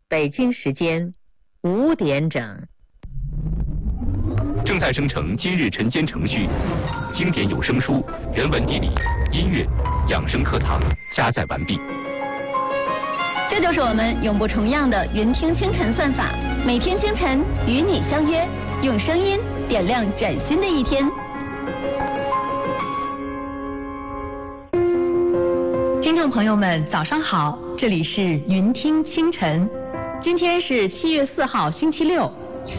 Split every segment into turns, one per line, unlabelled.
北京时间5点整。
正在生成今日晨间程序，经典有声书、人文地理、音乐、养生课堂加载完毕。
这就是我们永不重样的云听清晨算法，每天清晨与你相约，用声音点亮崭新的一天。听众朋友们，早上好，这里是云听清晨，今天是7月4号，星期六。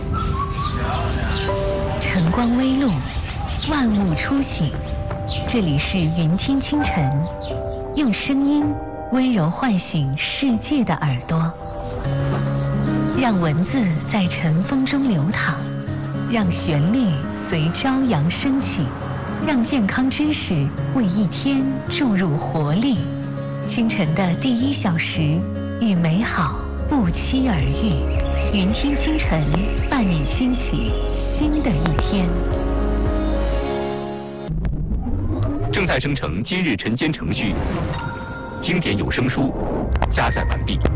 晨光微露，万物初醒，这里是云听清晨，用声音温柔唤醒世界的耳朵，让文字在晨风中流淌，让旋律随朝阳升起，让健康知识为一天注入活力。清晨的第1小时，与美好不期而遇。云听清晨，伴你兴起新的一天。
正在生成今日晨间程序，经典有声书加载完毕。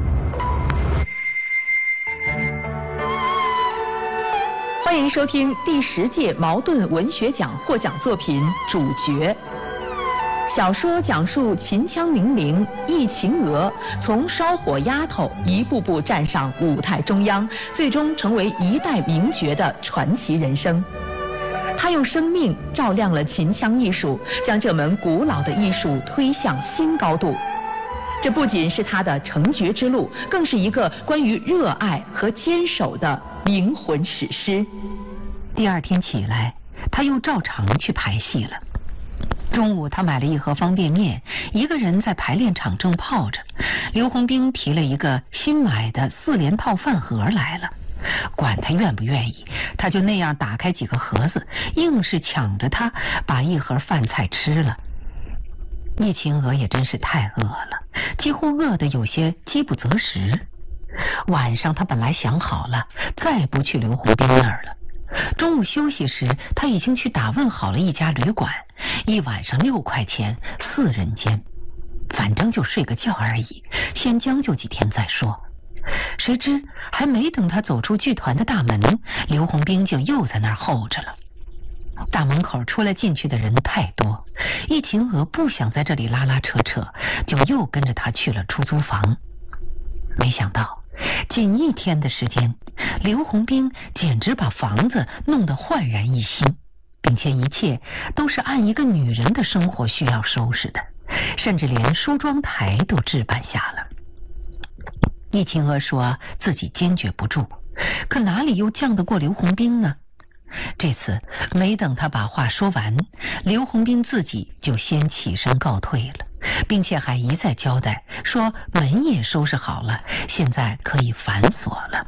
欢迎收听第10届茅盾文学奖获奖作品《主角》。小说讲述秦腔名伶易秦娥从烧火丫头一步步站上舞台中央，最终成为一代名角的传奇人生。她用生命照亮了秦腔艺术，将这门古老的艺术推向新高度。这不仅是她的成角之路，更是一个关于热爱和坚守的灵魂史诗。
第2天起来，她又照常去排戏了。中午他买了1盒方便面，一个人在排练场正泡着。刘洪兵提了一个新买的4连套饭盒来了，管他愿不愿意，他就那样打开几个盒子，硬是抢着他把1盒饭菜吃了。易秦娥也真是太饿了，几乎饿得有些饥不择食。晚上他本来想好了再不去刘洪兵那儿了，中午休息时他已经去打问好了一家旅馆，1晚上6块钱，4人间，反正就睡个觉而已，先将就几天再说。谁知还没等他走出剧团的大门，刘洪兵就又在那儿候着了。大门口出来进去的人太多，易秦娥不想在这里拉拉扯扯，就又跟着他去了出租房。没想到仅1天的时间，刘洪兵简直把房子弄得焕然一新，并且一切都是按一个女人的生活需要收拾的，甚至连梳妆台都置办下了。易秦娥说自己坚决不住，可哪里又犟得过刘洪兵呢？这次没等他把话说完，刘洪兵自己就先起身告退了，并且还一再交代说门也收拾好了，现在可以反锁了。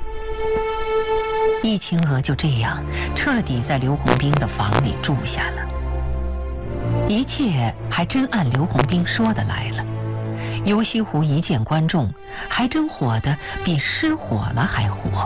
易秦娥就这样彻底在刘洪兵的房里住下了。一切还真按刘洪兵说的来了。游西湖一见观众，还真火得比失火了还火。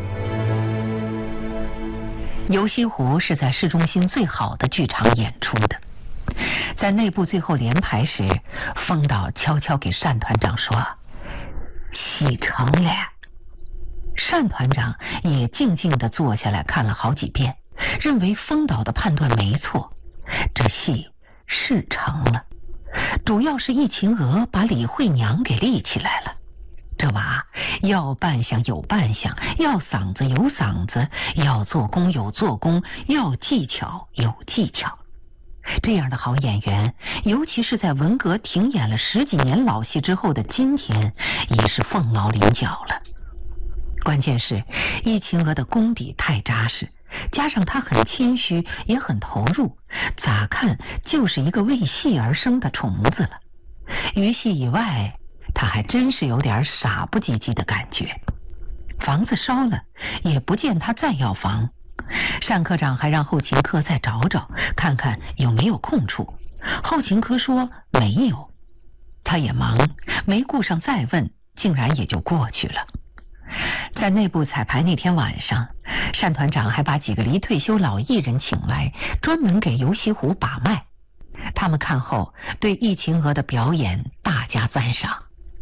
游西湖是在市中心最好的剧场演出的。在内部最后连排时，封导悄悄给单团长说：“戏成了。”单团长也静静地坐下来看了好几遍，认为封导的判断没错，这戏是成了。主要是易秦娥把李慧娘给立起来了。这娃要扮相有扮相，要嗓子有嗓子，要做工有做工，要技巧有技巧。这样的好演员，尤其是在文革停演了10几年老戏之后的今天，也是凤毛麟角了。关键是易秦娥的功底太扎实，加上她很谦虚也很投入，咋看就是一个为戏而生的虫子了。于戏以外，他还真是有点傻不唧唧的感觉。房子烧了，也不见他再要房。单科长还让后勤科再找找，看看有没有空处。后勤科说没有，他也忙，没顾上再问，竟然也就过去了。在内部彩排那天晚上，单团长还把几个离退休老艺人请来，专门给游西湖把脉。他们看后对易秦娥的表演大加赞赏，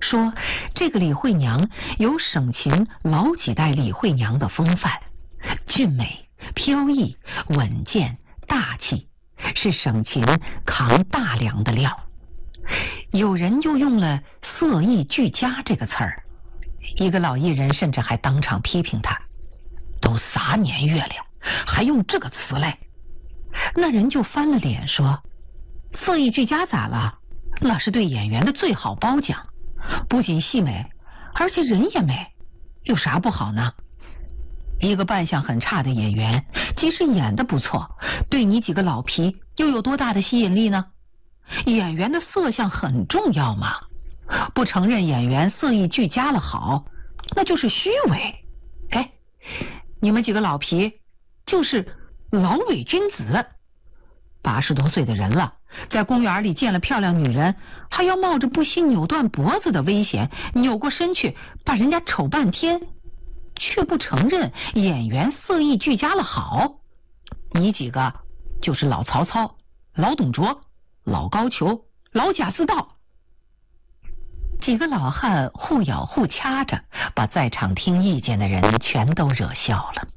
说这个李慧娘有省秦老几代李慧娘的风范，俊美、飘逸、稳健、大气，是省秦扛大梁的料。有人就用了色艺俱佳这个词儿，一个老艺人甚至还当场批评他，都啥年月了，还用这个词来。那人就翻了脸说，色艺俱佳咋了？那是对演员的最好褒奖，不仅戏美，而且人也美，有啥不好呢？一个扮相很差的演员，即使演得不错，对你几个老皮又有多大的吸引力呢？演员的色相很重要嘛，不承认演员色艺俱佳了好，那就是虚伪。哎，你们几个老皮就是老伪君子，80多岁的人了，在公园里见了漂亮女人，还要冒着不惜扭断脖子的危险扭过身去把人家瞅半天，却不承认演员色艺俱佳了好。你几个就是老曹操、老董卓、老高俅、老贾似道。几个老汉互咬互掐着，把在场听意见的人全都惹笑了。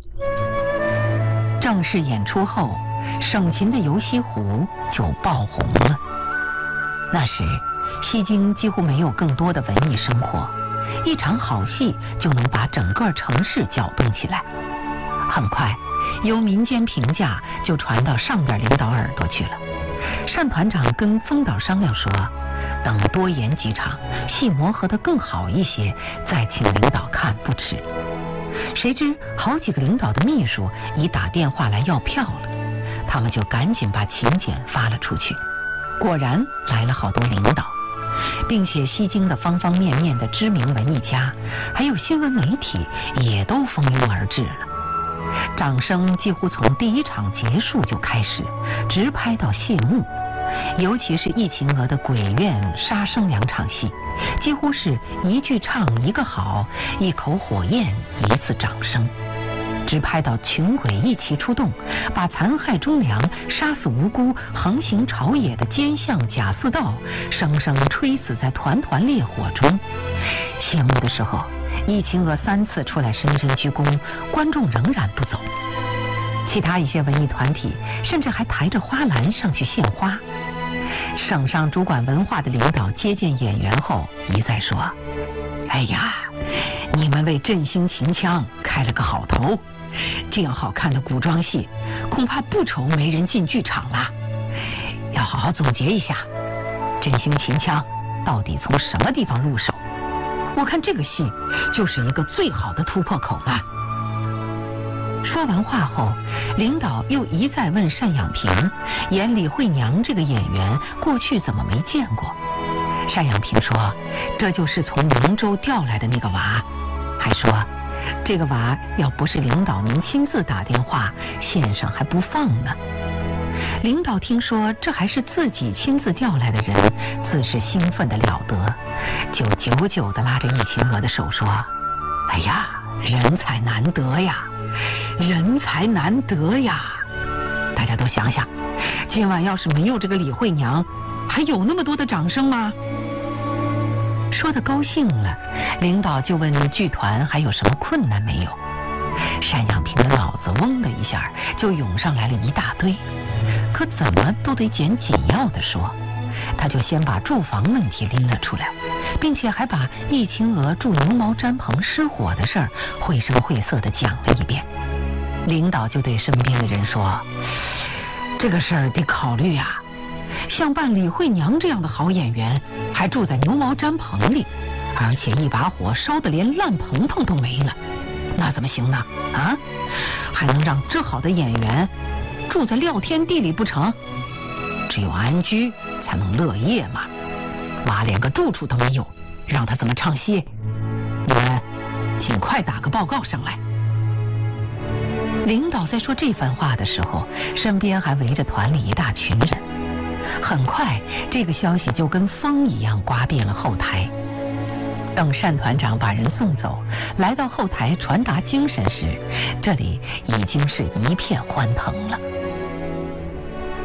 正式演出后，省秦的游西湖就爆红了。那时西京几乎没有更多的文艺生活，一场好戏就能把整个城市搅动起来。很快由民间评价就传到上边领导耳朵去了。单团长跟封导商量说，等多演几场，戏磨合得更好一些，再请领导看不迟。谁知好几个领导的秘书已打电话来要票了，他们就赶紧把请柬发了出去。果然来了好多领导，并且西京的方方面面的知名文艺家还有新闻媒体也都蜂拥而至了。掌声几乎从第一场结束就开始，直拍到谢幕。尤其是易秦娥的《鬼怨》《杀生》2场戏，几乎是一句唱一个好，一口火焰一次掌声，直拍到群鬼一齐出动，把残害忠良、杀死无辜、横行朝野的奸相贾似道生生吹死在团团烈火中。谢幕的时候，易秦娥3次出来深深鞠躬，观众仍然不走。其他一些文艺团体甚至还抬着花篮上去献花。省上主管文化的领导接见演员后一再说，哎呀，你们为振兴秦腔开了个好头，这样好看的古装戏恐怕不愁没人进剧场了。要好好总结一下，振兴秦腔到底从什么地方入手，我看这个戏就是一个最好的突破口了。说完话后，领导又一再问单养平演李慧娘这个演员过去怎么没见过。单养平说，这就是从明州调来的那个娃，还说这个娃要不是领导您亲自打电话，线上还不放呢。领导听说这还是自己亲自调来的人，自是兴奋得了得，就久久地拉着易秦娥的手说，哎呀，人才难得呀，人才难得呀！大家都想想，今晚要是没有这个李慧娘，还有那么多的掌声吗？说得高兴了，领导就问剧团还有什么困难没有。单养平的脑子嗡的一下就涌上来了一大堆，可怎么都得捡紧要的说。他就先把住房问题拎了出来，并且还把易秦娥住牛毛毡棚失火的事儿绘声绘色地讲了一遍。领导就对身边的人说，这个事儿得考虑啊，像扮李慧娘这样的好演员还住在牛毛毡棚里，而且一把火烧得连烂棚棚都没了，那怎么行呢？啊，还能让这好的演员住在廖天地里不成？只有安居才能乐业嘛，娃连个住处都没有，让他怎么唱戏？你们尽快打个报告上来。领导在说这番话的时候，身边还围着团里一大群人。很快这个消息就跟风一样刮遍了后台。等单团长把人送走，来到后台传达精神时，这里已经是一片欢腾了。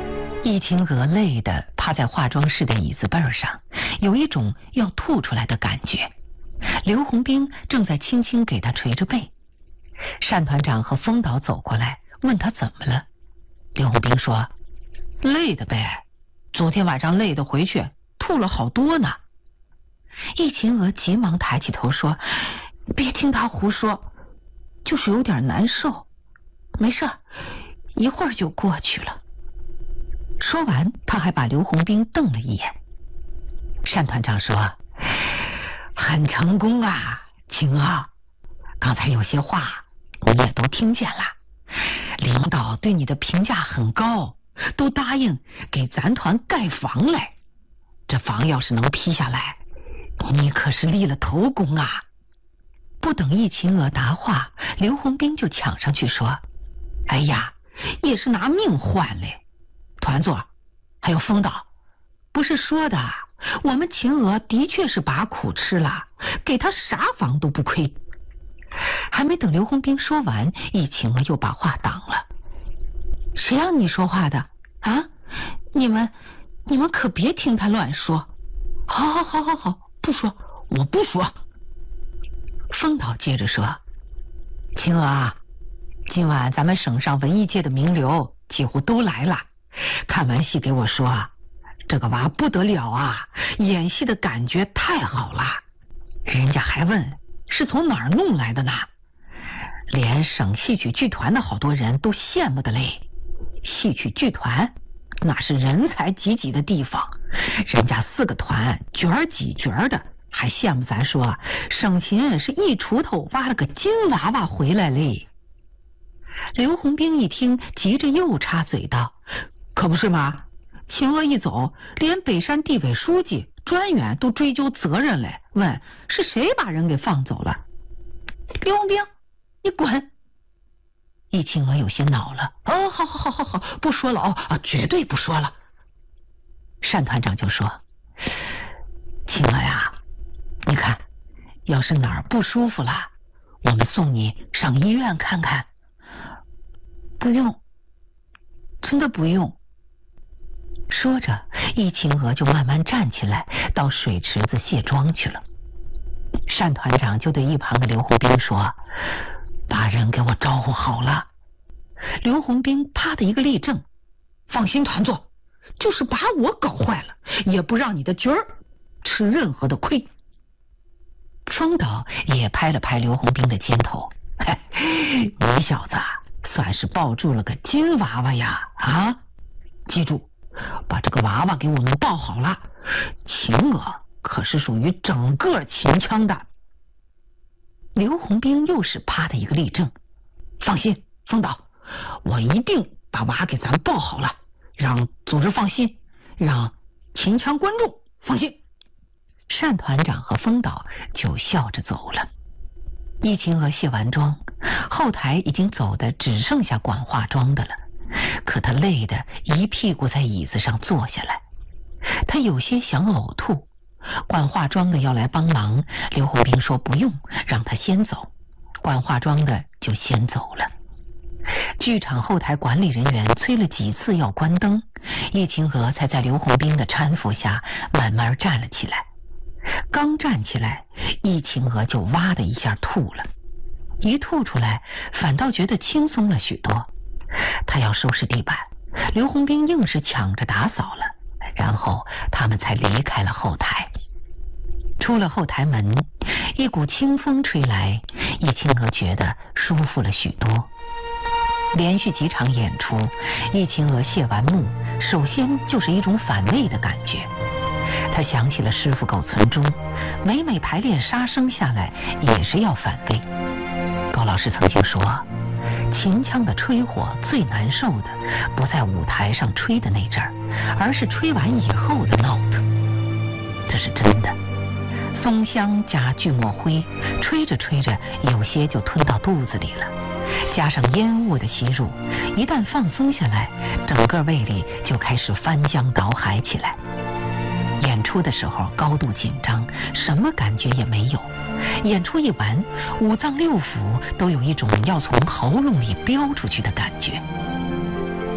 易秦娥累得趴在化妆室的椅子背上，有一种要吐出来的感觉。刘洪兵正在轻轻给她捶着背。单团长和风导走过来，问他怎么了。刘洪兵说：累的呗，昨天晚上累得回去吐了好多呢。易秦娥急忙抬起头说：别听他胡说，就是有点难受，没事，一会儿就过去了。说完，他还把刘洪兵瞪了一眼。单团长说：很成功啊，秦娥，刚才有些话你也都听见了，领导对你的评价很高，都答应给咱团盖房来。这房要是能批下来，你可是立了头功啊。不等易秦娥答话，刘洪兵就抢上去说：哎呀，也是拿命换嘞。团座还有风导，不是说的，我们秦娥的确是把苦吃了，给他啥房都不亏。还没等刘洪兵说完，易秦娥又把话挡了。谁让你说话的啊？你们可别听他乱说。好，不说，我不说。风导接着说：秦娥啊，今晚咱们省上文艺界的名流几乎都来了，看完戏给我说，这个娃不得了啊，演戏的感觉太好了，人家还问是从哪儿弄来的呢，连省戏曲剧团的好多人都羡慕的嘞。戏曲剧团那是人才济济的地方，人家4个团角儿几角儿的，还羡慕咱说省琴是一锄头挖了个金娃娃回来嘞。刘洪兵一听，急着又插嘴道：可不是吗？秦娥一走，连北山地委书记、专员都追究责任来，问是谁把人给放走了。刘洪兵，你滚！易秦娥有些恼了。好，不说了啊，绝对不说了。单团长就说：秦娥呀，你看，要是哪儿不舒服了，我们送你上医院看看。不用，真的不用。说着，易秦娥就慢慢站起来，到水池子卸妆去了。单团长就对一旁的刘洪兵说：把人给我招呼好了。刘洪兵啪的一个立正：放心，团座，就是把我搞坏了，也不让你的角儿吃任何的亏。风导也拍了拍刘洪兵的肩头：你小子算是抱住了个金娃娃呀啊！记住，把这个娃娃给我们抱好了，秦娥可是属于整个秦腔的。刘洪兵又是啪的一个立正：放心，风导，我一定把娃给咱抱好了，让组织放心，让秦腔观众放心。单团长和风导就笑着走了。易秦娥卸完妆，后台已经走的只剩下管化妆的了，可她累得一屁股在椅子上坐下来，她有些想呕吐。管化妆的要来帮忙，刘洪兵说不用，让她先走。管化妆的就先走了。剧场后台管理人员催了几次要关灯，易秦娥才在刘洪兵的搀扶下慢慢站了起来。刚站起来，易秦娥就哇的一下吐了，一吐出来反倒觉得轻松了许多。她要收拾地板，刘洪兵硬是抢着打扫了，然后他们才离开了后台。出了后台门，一股清风吹来，易秦娥觉得舒服了许多。连续几场演出，易秦娥谢完幕，首先就是一种反胃的感觉。他想起了师傅狗存中，每排练杀生下来也是要反胃。高老师曾经说，秦腔的吹火最难受的不在舞台上吹的那阵儿，而是吹完以后的闹腾。这是真的。松香加锯末灰，吹着吹着有些就吞到肚子里了，加上烟雾的吸入，一旦放松下来，整个胃里就开始翻江倒海起来。演出的时候高度紧张，什么感觉也没有。演出一完，五脏六腑都有一种要从喉咙里飙出去的感觉。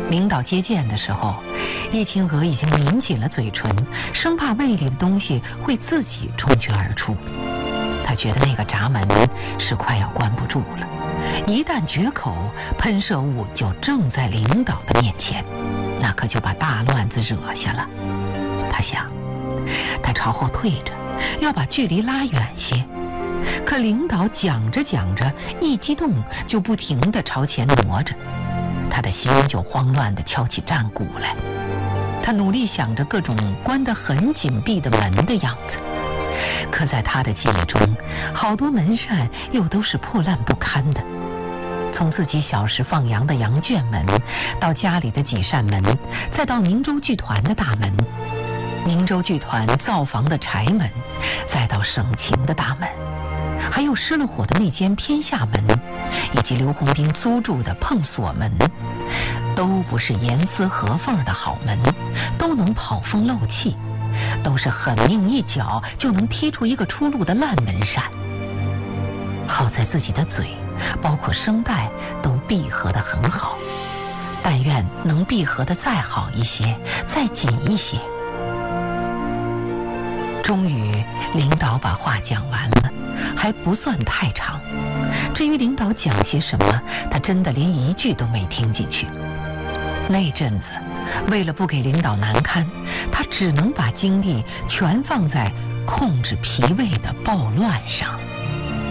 领导接见的时候，叶青娥已经抿紧了嘴唇，生怕胃里的东西会自己冲决而出。他觉得那个闸门是快要关不住了，一旦决口，喷射物就正在领导的面前，那可就把大乱子惹下了。他想，他朝后退着，要把距离拉远些。可领导讲着讲着，一激动就不停地朝前挪着，他的心就慌乱地敲起战鼓来。他努力想着各种关得很紧闭的门的样子，可在他的记忆中，好多门扇又都是破烂不堪的。从自己小时放羊的羊圈门，到家里的几扇门，再到明州剧团的大门，明州剧团造房的柴门，再到省情的大门，还有失了火的那间偏下门，以及刘洪兵租住的碰锁门，都不是严丝合缝的好门，都能跑风漏气，都是狠命一脚就能踢出一个出路的烂门扇。好在自己的嘴包括声带都闭合得很好，但愿能闭合得再好一些，再紧一些。终于领导把话讲完了，还不算太长。至于领导讲些什么，他真的连一句都没听进去。那阵子为了不给领导难堪，他只能把精力全放在控制脾胃的暴乱上。